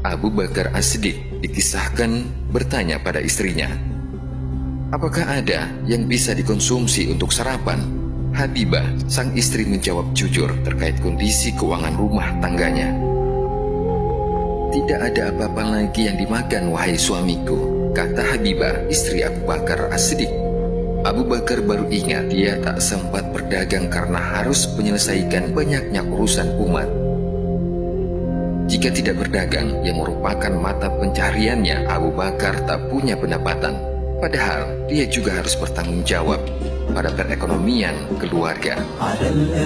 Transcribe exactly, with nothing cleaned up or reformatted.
Abu Bakar As-Siddiq dikisahkan bertanya pada istrinya, "Apakah ada yang bisa dikonsumsi untuk sarapan?" Habibah, sang istri, menjawab jujur terkait kondisi keuangan rumah tangganya. "Tidak ada apa-apa lagi yang dimakan, wahai suamiku," kata Habibah, istri Abu Bakar As-Siddiq. Abu Bakar baru ingat dia tak sempat berdagang karena harus menyelesaikan banyaknya urusan umat. Jika tidak berdagang yang merupakan mata pencahariannya, Abu Bakar tak punya pendapatan. Padahal dia juga harus bertanggung jawab pada perekonomian keluarga.